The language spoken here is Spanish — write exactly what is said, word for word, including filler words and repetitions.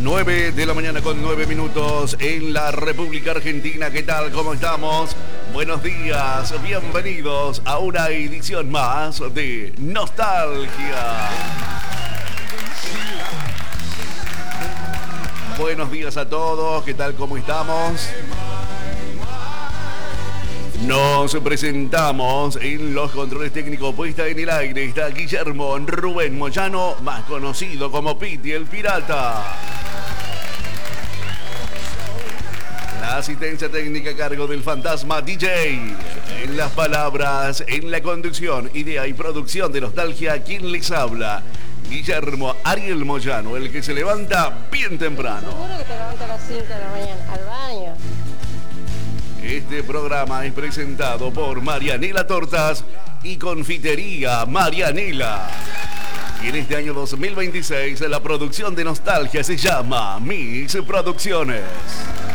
nueve de la mañana con nueve minutos en la República Argentina. ¿Qué tal? ¿Cómo estamos? Buenos días, bienvenidos a una edición más de Nostalgia. Buenos días a todos, ¿qué tal? ¿Cómo estamos? Nos presentamos en los controles técnicos, puesta en el aire. Está Guillermo Rubén Moyano, más conocido como Piti el Pirata. La asistencia técnica a cargo del fantasma D J. En las palabras, en la conducción, idea y producción de Nostalgia, ¿quién les habla? Guillermo Ariel Moyano, el que se levanta bien temprano. Seguro que te levantas a las cinco de la mañana, al baño. Este programa es presentado por Marianela Tortas y Confitería Marianela. Y en este año dos mil veintiséis la producción de Nostalgia se llama Mix Producciones.